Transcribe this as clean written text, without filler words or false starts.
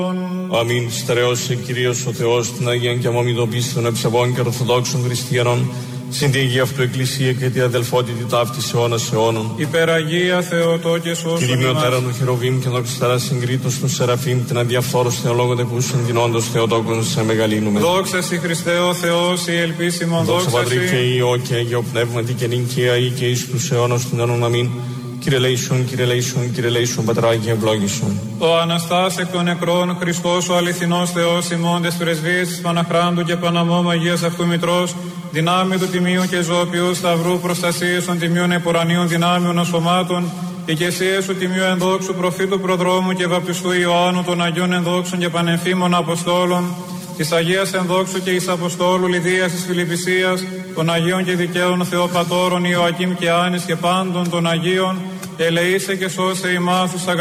Αμήν. Στερεώσε Κυρίως ο Θεός την Αγία και αμομητοποίηση των ευσεβών και ορθοδόξων χριστιανών, συν την Αγία αυτού Εκκλησία και την αδελφότητη ταύτης αιώνας αιώνων. Υπεραγία Θεοτό και σώσον ημάς. Κυρίμιωτέραν ο Χεροβίμ και δοξαστέρα συγκρίτως του Σεραφείμ, την αδιαφθόρος θεολόγο τεκούσιν δινόντος Θεοτόκον σε μεγαλύνουμε. Δόξα σοι Χριστέ ο Θεός, η ελπίσιμον δόξα δόξα Πατρί και Υιό και Αγίο Πνεύματι και νυν και αεί και εις τους αιώνας των αιώνων. Αμήν. Κύριε Λέησον, Κύριε Λέησον, Κύριε Λέησον, Πατράκη ευλόγησον. Ο Αναστάς εκ των νεκρών, Χριστός ο αληθινός Θεός, ημών τες πρεσβείες της Παναχράντου και Παναμόμ Αγίας αυτού Μητρός, δυνάμει του τιμίου και ζώπιου σταυρού προστασίες των τιμίων επουρανίων δυνάμεων ασωμάτων, οικεσίες του τιμίου ενδόξου προφήτου προδρόμου και βαπτιστού Ιωάννου των Αγίων ενδόξων και πανεμφήμων Αποστόλων, της Αγίας ενδόξου και εις Αποστόλου Λιδίας της Φιλιππισίας, των Αγίων και Δικαίων Θεοπατώρων Ιωακήμ και Άνης και πάντων των Αγίων, ελεήσε και σώσε ημάς τους